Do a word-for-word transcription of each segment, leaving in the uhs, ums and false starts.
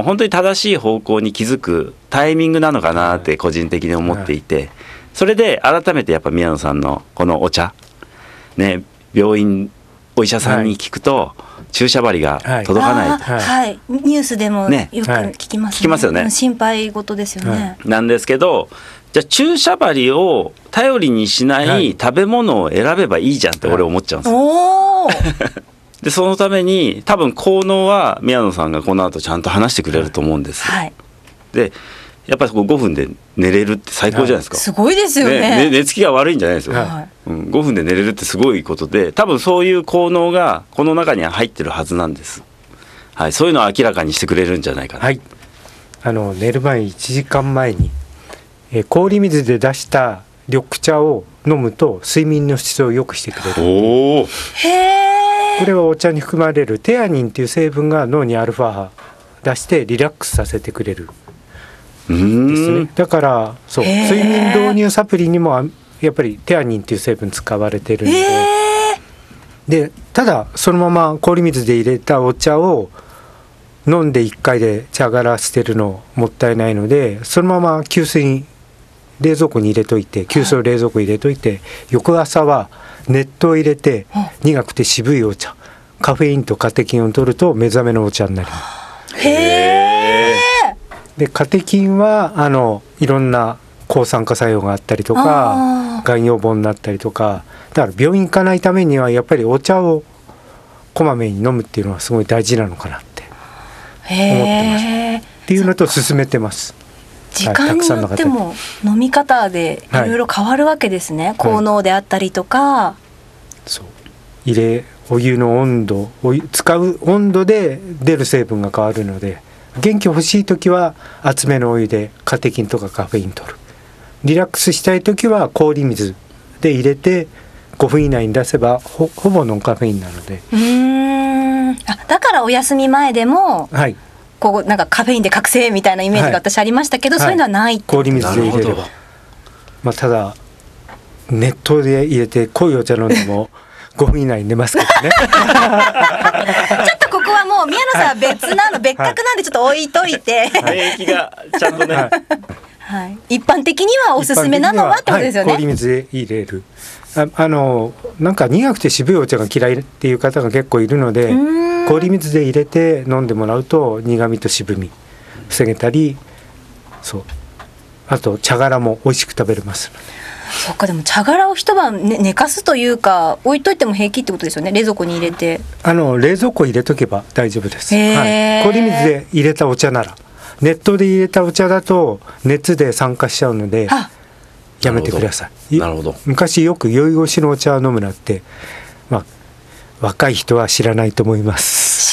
本当に正しい方向に気づくタイミングなのかなって個人的に思っていて、それで改めてやっぱ宮野さんのこのお茶ね、病院お医者さんに聞くと注射針が届かないと、 はいはい、ニュースでもよく聞きますね、 聞きますよね。 心配事ですよね、 はい、なんですけど、じゃあ注射針を頼りにしない食べ物を選べばいいじゃんって俺思っちゃうんですよ、はい、おでそのために多分効能は宮野さんがこの後ちゃんと話してくれると思うんです、はい、でやっぱりごふんで寝れるって最高じゃないですか、はい、 すごいですよ ね, ね, 寝つきが悪いんじゃないですよ、はい、うん、ごふんで寝れるってすごいことで、多分そういう効能がこの中には入ってるはずなんです、はい、そういうのを明らかにしてくれるんじゃないかな、はい、 あの寝る前いちじかんまえに、えー、氷水で出した緑茶を飲むと睡眠の質を良くしてくれる。 おー、 へー、 これはお茶に含まれるテアニンという成分が脳にアルファ波出してリラックスさせてくれるですね。だからそう睡眠導入サプリにもやっぱりテアニンという成分使われてるので、でただそのまま氷水で入れたお茶を飲んでいっかいで茶殻捨てるのもったいないので、そのまま急須に冷蔵庫に入れといて、急須を冷蔵庫に入れといて、はい、翌朝は熱湯を入れて苦くて渋いお茶、カフェインとカテキンを取ると目覚めのお茶になります。 へー。 でカテキンはあのいろんな抗酸化作用があったりとか、がん予防になったりとか、だから病院行かないためにはやっぱりお茶をこまめに飲むっていうのはすごい大事なのかなって思ってますっていうのと勧めてます。 時間によっても飲み方でいろいろ変わるわけですね、はい、効能であったりとか、はい、 そう入れお湯の温度お湯使う温度で出る成分が変わるので、元気欲しい時は熱めのお湯でカテキンとかカフェイン取る、リラックスしたい時は氷水で入れてごふん以内に出せば ほ, ほぼノンカフェインなので。 うーん、あ、だからお休み前でも、はい、こうなんかカフェインで覚醒みたいなイメージが私ありましたけど、はい、そういうのはないってことですか。 氷水で入れれば、まあ、ただ熱湯で入れて濃いお茶飲んでもごふん以内に寝ますけどねちょっとここはもう宮野さんは別なの、はい、別格なんでちょっと置いといて免疫がちゃんとね、はいはい、一般的にはおすすめなのはってことですよね、 はい、氷水で入れる。 あ, あのなんか苦くて渋いお茶が嫌いっていう方が結構いるので、氷水で入れて飲んでもらうと苦味と渋み防げたり、そうあと茶殻も美味しく食べれますので。 そっか、でも茶殻を一晩、ね、寝かすというか置いといても平気ってことですよね、冷蔵庫に入れて。 あの冷蔵庫入れとけば大丈夫です、はい、氷水で入れたお茶なら。熱湯で入れたお茶だと熱で酸化しちゃうのでやめてください。 なるほど。 昔よく酔い越しのお茶を飲むなって、まあ、若い人は知らないと思います。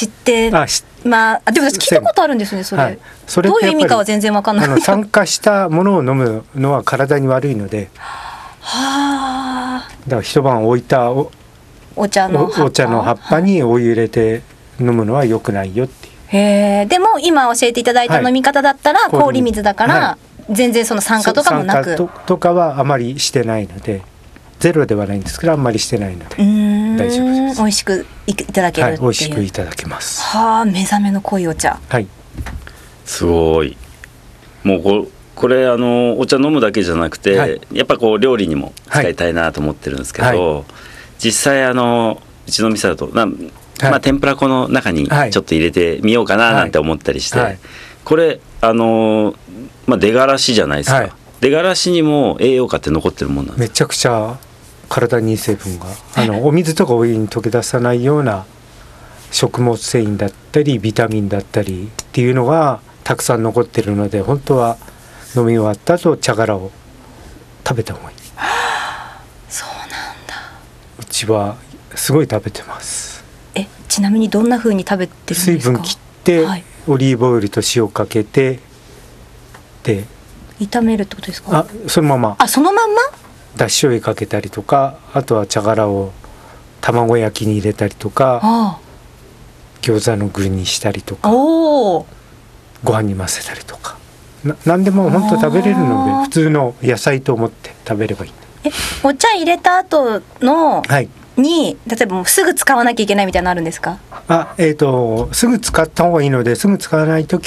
知ってあし、まあ、でも私聞いたことあるんですねそれ、はい、それどういう意味かは全然分かんない。あの酸化したものを飲むのは体に悪いのではあ、 だから一晩置いた お, お, 茶のお, お茶の葉っぱにお湯入れて飲むのは良くないよっていう。 へー。でも今教えていただいた飲み方だったら、はい、氷水だから、はい、全然その酸化とかもなく。 酸化 と, とかはあまりしてないので、ゼロではないんですけどあんまりしてないので大丈夫です。 美味しくいただけるっていう、はい、 美味しくいただけます。 はあ、目覚めの濃いお茶、 はい、 すごい。もう こ, これあのお茶飲むだけじゃなくて、はい、やっぱこう料理にも使いたいなと思ってるんですけど、はい、実際あのうちの店だとな、まあ、天ぷら粉の中にちょっと入れてみようかななんて思ったりして、はいはい、これあの、まあ、出がらしじゃないですか、はい、出がらしにも栄養価って残ってるもんなんですか。 めちゃくちゃ体にいい成分があのお水とかお湯に溶け出さないような食物繊維だったりビタミンだったりっていうのがたくさん残ってるので、本当は飲み終わった後茶殻を食べた方がいい。 そうなんだ。 うちはすごい食べてます。 え、ちなみにどんな風に食べてるんですか。 水分切って、はい、オリーブオイルと塩かけてで炒めるってことですか。 あ、そのまま。 あ、そのまんま。 だし醤油かけたりとか、あとは茶殻を卵焼きに入れたりとか、ああ餃子の具にしたりとか、おご飯に混ぜたりとか、な何でも本当食べれるので普通の野菜と思って食べればいい。 え、お茶入れた後の、はい、に例えばもうすぐ使わなきゃいけないみたいなのあるんですか。 あ、えーと、すぐ使った方がいいので、すぐ使わないとき